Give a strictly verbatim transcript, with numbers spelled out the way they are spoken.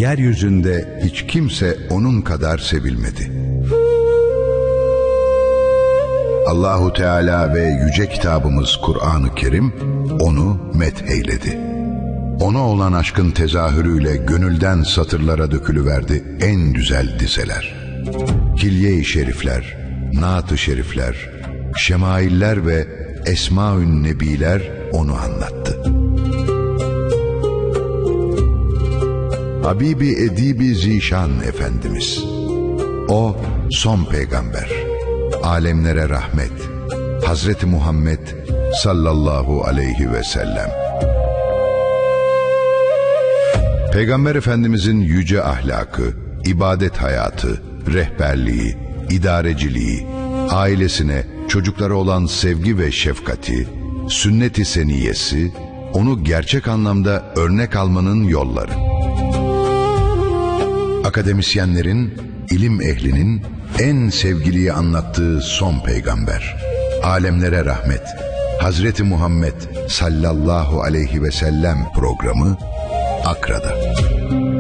yeryüzünde hiç kimse onun kadar sevilmedi. Allahu Teala ve yüce kitabımız Kur'an-ı Kerim onu metheyledi. Ona olan aşkın tezahürüyle gönülden satırlara dökülüverdi en güzel dizeler. Hilye-i şerifler, naat-ı şerifler, şemailler ve esma-ün nebiler onu anlattı. Habibi Edibi Zişan Efendimiz, o son peygamber, alemlere rahmet, Hazreti Muhammed sallallahu aleyhi ve sellem. Peygamber Efendimizin yüce ahlakı, ibadet hayatı, rehberliği, idareciliği, ailesine, çocuklara olan sevgi ve şefkati, sünnet-i seniyesi, onu gerçek anlamda örnek almanın yolları. Akademisyenlerin, ilim ehlinin en sevgiliyi anlattığı son peygamber, alemlere rahmet, Hazreti Muhammed sallallahu aleyhi ve sellem programı Akra'da.